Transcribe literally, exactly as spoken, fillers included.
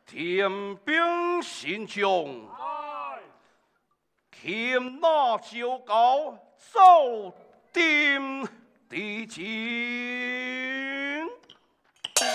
天兵行将，擒拿就高，走定敌机。